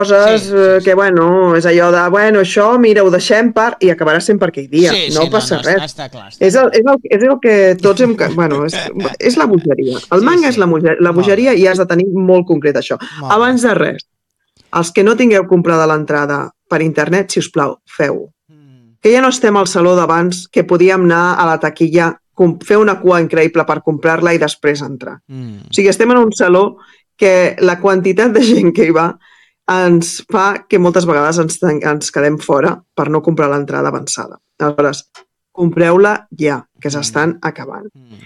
coses que, bueno, és allò de, bueno, això, mira, ho deixem per... i acabarà sent per aquell dia. No passa res. Està clar. És el que tots hem... Bueno, és la bogeria. El manga és la bogeria i has de tenir molt concret això. Abans de res, els que no tingueu comprada l'entrada per internet, si us plau, feu-ho. Que ja no estem al saló d'abans, que podíem anar a la taquilla, fer una cua increïble per comprar-la i després entrar. O sigui, estem en un saló que la quantitat de gent que hi va ens fa que moltes vegades ens quedem fora per no comprar l'entrada avançada. Aleshores, compreu-la ja, que s'estan acabant.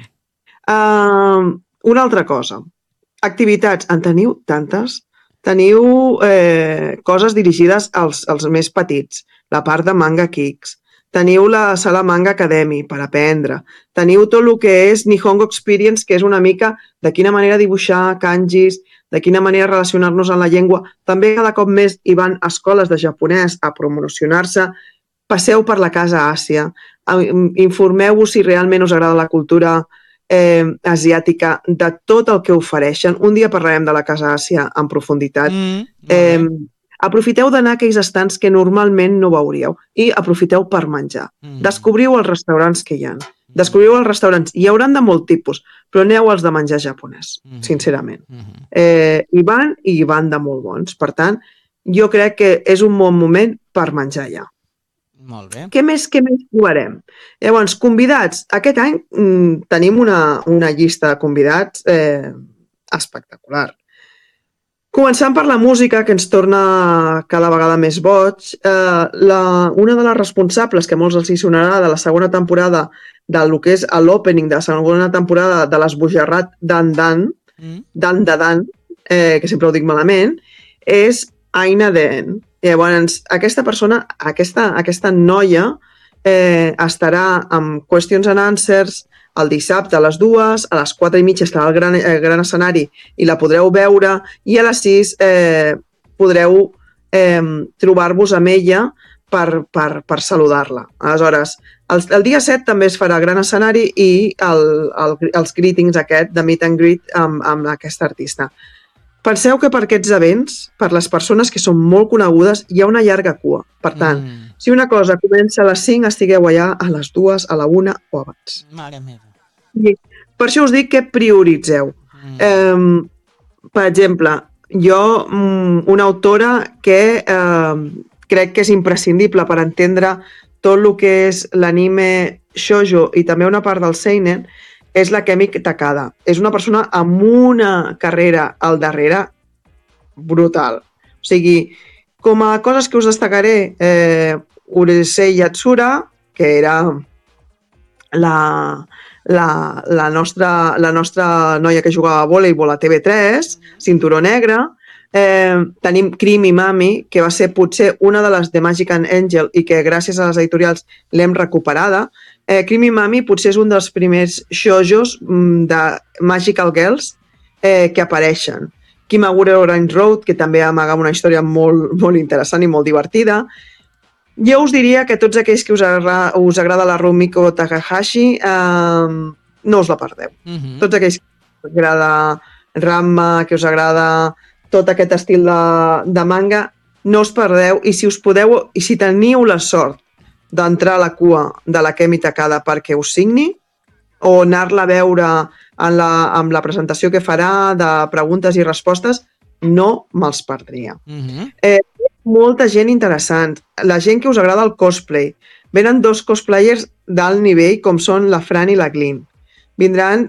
Una altra cosa. Activitats. En teniu tantes? Teniu coses dirigides als més petits. La part de Manga Kicks. Teniu la sala Manga Academy per aprendre. Teniu tot el que és Nihongo Experience, que és una mica de quina manera dibuixar kanjis, de quina manera relacionar-nos amb la llengua. També cada cop més hi van escoles de japonès a promocionar-se. Passeu per la Casa Àsia. Informeu-vos si realment us agrada la cultura asiàtica, de tot el que ofereixen. Un dia parlarem de la Casa Àsia en profunditat. Aprofiteu d'anar a aquells estants que normalment no veuríeu i aprofiteu per menjar. Descobriu els restaurants que hi ha. Descobriu els restaurants. Hi hauran de molt tipus, però aneu als de menjar japonès, sincerament. Hi van de molt bons. Per tant, jo crec que és un bon moment per menjar allà. Molt bé. Què més trobarem? Llavors, convidats. Aquest any tenim una llista de convidats espectacular. Començant per la música, que ens torna cada vegada més boig, una de les responsables, que molts els hi sonarà, de la segona temporada del que és l'opening de la segona temporada de l'Esbojarrat Dan, que sempre ho dic malament, és Aina Den. Llavors, aquesta persona, aquesta noia, estarà amb Questions and Answers el dissabte a les 2, a les 4:30 estarà al gran escenari i la podreu veure, i a les 6 podreu trobar-vos amb ella per saludar-la. Aleshores, el dia 7 també es farà gran escenari i els greetings de meet and greet amb aquesta artista. Penseu que per aquests events, per les persones que són molt conegudes, hi ha una llarga cua. Per tant, si una cosa comença a les 5, estigueu allà a les 2, a la 1 o abans. Mare meva. Per això us dic que prioritzeu. Per exemple, jo, una autora que crec que és imprescindible per entendre tot el que és l'anime shoujo i també una part del seinen, és la Kemi Takada. És una persona amb una carrera al darrere brutal. O sigui, com a coses que us destacaré, Urusei Yatsura, que era la nostra noia que jugava a vòleibol a TV3, cinturó negre. Tenim Creamy Mami, que va ser potser una de les de Magic and Angel i que gràcies a les editorials l'hem recuperada. Creamy Mami potser és un dels primers shoujos de Magical Girls que apareixen. Kimagure Orange Road, que també amaga una història molt, molt interessant i molt divertida. Jo us diria que tots aquells que us agrada la Rumiko Takahashi no us la perdeu. Tots aquells que us agrada Ranma, que us agrada tot aquest estil de manga, no us perdeu, i si us podeu, i si teniu la sort d'entrar a la cua de la Kemi Takada perquè us signi, o anar-la a veure amb la presentació que farà de preguntes i respostes, no me'ls perdria. Molta gent interessant. La gent que us agrada el cosplay. Venen 2 cosplayers d'alt nivell, com són la Fran i la Glyn. Vindran...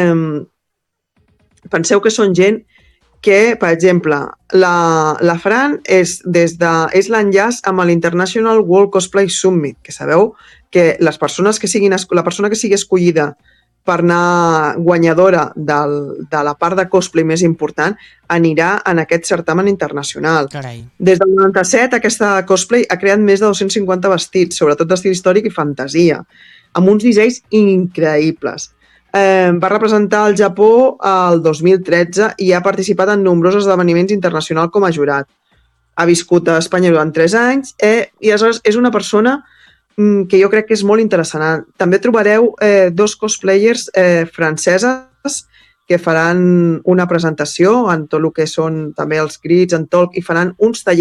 Penseu que són gent que, per exemple, la Fran és l'enllaç amb l'International World Cosplay Summit, que sabeu que la persona que sigui escollida per anar guanyadora de la part de cosplay més important anirà en aquest certamen internacional. Carai. Des del 97 aquesta cosplay ha creat més de 250 vestits, sobretot d'estil històric i fantasia, amb uns dissenys increïbles. Va representar el Japó el 2013 i ha participat en nombrosos esdeveniments internacionals com a jurat. Ha viscut a Espanya durant 3 anys i aleshores és una persona que jo crec que és molt interessant. També trobareu 2 cosplayers franceses que faran una presentació en tot el que són també els crits, en talk, i faran uns tallers